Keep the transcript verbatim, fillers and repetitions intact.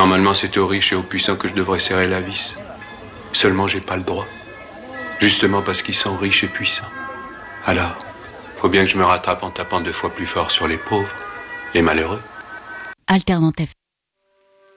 Normalement, c'est aux riches et aux puissants que je devrais serrer la vis. Seulement, j'ai pas le droit. Justement parce qu'ils sont riches et puissants. Alors, faut bien que je me rattrape en tapant deux fois plus fort sur les pauvres, les malheureux. Alternante F M.